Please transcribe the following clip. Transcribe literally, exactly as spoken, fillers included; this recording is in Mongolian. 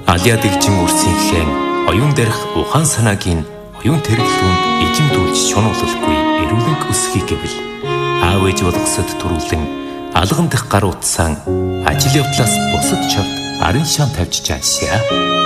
Алиа дэгжин үрсийнхээ оюун дээрх ухаан санаагийн оюун тэргэлүүнд ижимдүүлж шунуулалгүй эрүүлэнг өсгий гэвэл аав ээж болгосод төрүүлэн алган дэх гар утсаан ажил явдлаас бусад чавд арын шаан тавьж чаашаа.